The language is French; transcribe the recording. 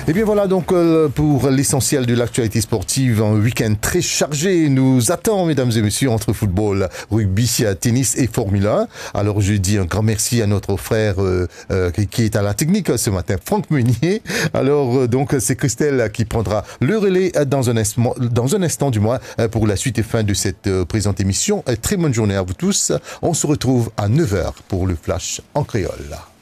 Et bien voilà donc pour l'essentiel de l'actualité sportive, un week-end très chargé nous attend, mesdames et messieurs, entre football, rugby, tennis et Formule 1. Alors je dis un grand merci à notre frère qui est à la technique ce matin, Franck Meunier. Alors donc c'est Christelle qui prendra le relais dans un instant du moins pour la suite et fin de cette présente émission. Très bonne journée à vous tous. On se retrouve à 9h pour le flash en créole.